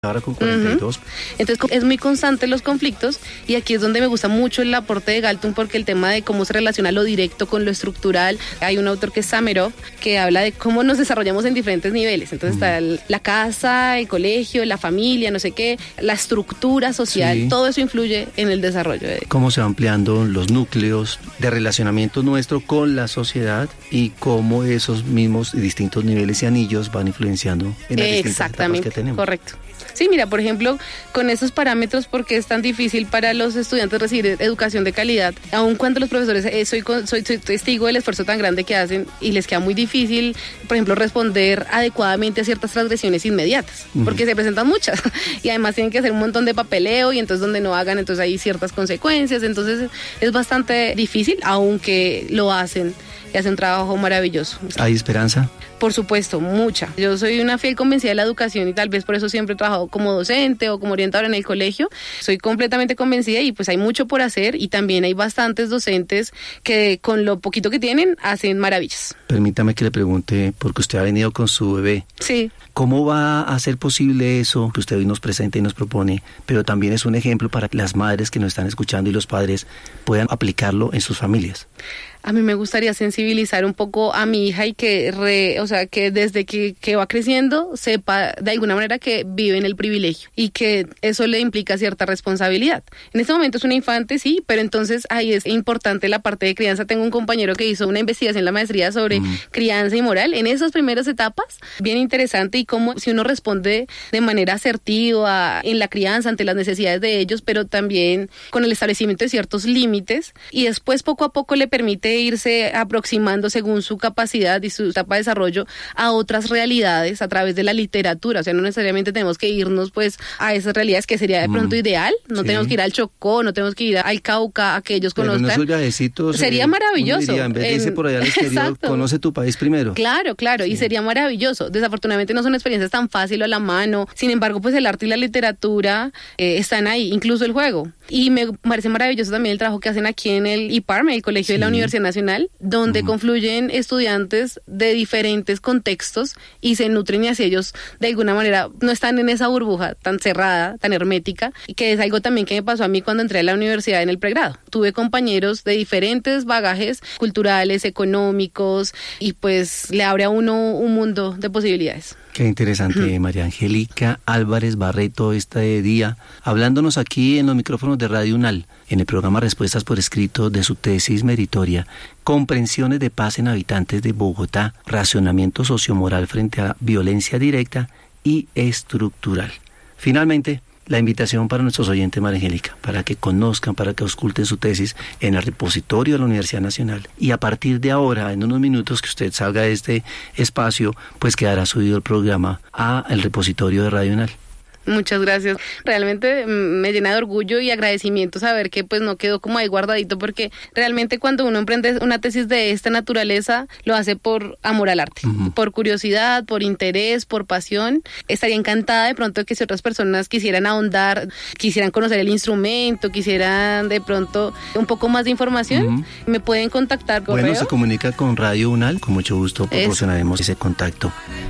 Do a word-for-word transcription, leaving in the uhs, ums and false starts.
ahora con cuarenta y dos. Uh-huh. Entonces es muy constante los conflictos y aquí es donde me gusta mucho el aporte de Galtung porque el tema de cómo se relaciona lo directo con lo estructural. Hay un autor que es Samerov que habla de cómo nos desarrollamos en diferentes niveles. Entonces uh-huh. está el, la casa, el colegio, la familia, no sé qué, la estructura social, sí. Todo eso influye en el desarrollo. De... Cómo se van ampliando los núcleos de relacionamiento nuestro con la sociedad y cómo esos mismos distintos niveles y anillos van influenciando en las distintas etapas que tenemos. Correcto. Sí, mira, por ejemplo, con esos parámetros, ¿por qué es tan difícil para los estudiantes recibir educación de calidad? Aun cuando los profesores, eh, soy, soy, soy testigo del esfuerzo tan grande que hacen y les queda muy difícil, por ejemplo, responder adecuadamente a ciertas transgresiones inmediatas, uh-huh. porque se presentan muchas y además tienen que hacer un montón de papeleo y entonces donde no hagan, entonces hay ciertas consecuencias, entonces es bastante difícil, aunque lo hacen y hacen un trabajo maravilloso. ¿Hay esperanza? Por supuesto, mucha. Yo soy una fiel convencida de la educación y tal vez por eso siempre he trabajado como docente o como orientadora en el colegio. Soy completamente convencida y pues hay mucho por hacer y también hay bastantes docentes que con lo poquito que tienen hacen maravillas. Permítame que le pregunte, porque usted ha venido con su bebé. Sí. ¿Cómo va a ser posible eso que usted hoy nos presenta y nos propone? Pero también es un ejemplo para que las madres que nos están escuchando y los padres puedan aplicarlo en sus familias. A mí me gustaría sensibilizar un poco a mi hija y que, re, o sea, que desde que, que va creciendo sepa de alguna manera que vive en el privilegio y que eso le implica cierta responsabilidad. En este momento es una infante, sí, pero entonces ahí es importante la parte de crianza. Tengo un compañero que hizo una investigación en la maestría sobre mm. crianza y moral. En esas primeras etapas, bien interesante y cómo si uno responde de manera asertiva en la crianza ante las necesidades de ellos, pero también con el establecimiento de ciertos límites y después poco a poco le permite irse aproximando según su capacidad y su etapa de desarrollo a otras realidades a través de la literatura. O sea, no necesariamente tenemos que irnos pues a esas realidades que sería de pronto mm. ideal. No sí. tenemos que ir al Chocó, no tenemos que ir al Cauca a que ellos pero conozcan. Pero en esos viajecitos, sería eh, maravilloso. Diría, en vez de irse por allá al exterior, conoce tu país primero. Claro, claro, sí. y sería maravilloso. Desafortunadamente no son experiencias tan fáciles a la mano. Sin embargo, pues el arte y la literatura eh, están ahí, incluso el juego. Y me parece maravilloso también el trabajo que hacen aquí en el I P A R M, el Colegio sí. de la Universidad Nacional, donde uh-huh. confluyen estudiantes de diferentes contextos y se nutren y hacia ellos de alguna manera no están en esa burbuja tan cerrada, tan hermética, y que es algo también que me pasó a mí cuando entré a la universidad en el pregrado. Tuve compañeros de diferentes bagajes culturales, económicos, y pues le abre a uno un mundo de posibilidades. Qué interesante, María Angélica Álvarez Barreto, este día, hablándonos aquí en los micrófonos de Radio UNAL, en el programa Respuestas por Escrito de su tesis meritoria, Comprensiones de paz en habitantes de Bogotá, racionamiento sociomoral frente a violencia directa y estructural. Finalmente, la invitación para nuestros oyentes, María Angélica, para que conozcan, para que ausculten su tesis en el repositorio de la Universidad Nacional. Y a partir de ahora, en unos minutos que usted salga de este espacio, pues quedará subido el programa a el repositorio de Radio UNAL. Muchas gracias. Realmente me llena de orgullo y agradecimiento saber que pues no quedó como ahí guardadito, porque realmente cuando uno emprende una tesis de esta naturaleza lo hace por amor al arte, uh-huh. por curiosidad, por interés, por pasión. Estaría encantada de pronto que si otras personas quisieran ahondar, quisieran conocer el instrumento, quisieran de pronto un poco más de información, uh-huh. me pueden contactar. Bueno, correo. Se comunica con Radio UNAL, con mucho gusto proporcionaremos Eso. ese contacto.